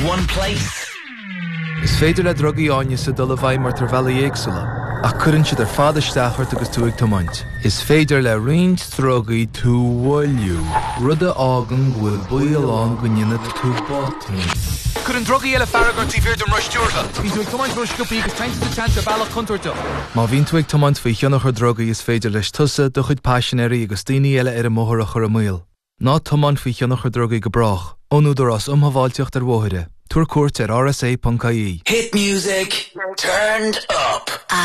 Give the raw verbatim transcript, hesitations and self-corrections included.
one place. Is féidir le drogaí áine sa dul a bhaid mar tar bheala éagsúla, ach cuireann siad ar fada steachart agus tú ag tomaint. Is féidir le riint drogaí tú bhfuilú, rud a ágan bhfuil buailán go nionad tú bátaí. Cuireann drogaí eile farragar tí bhír dom ruistíortha. Bhín tú ag tomaint ruisciúpaí agus tainte sa chant a bailach contoirte. Má bhín tú ag tomaint faoi cheannach ar drogaí is féidir leis tusa do chuid passionéirí agus daoine eile ar a móthar a chur a míl. Ná tomaint faoi cheannach ar drogaí go brach, ónúdar as umhaváilteocht ar bmhóthire. Tour court at R S A dot I E. Hit music turned up.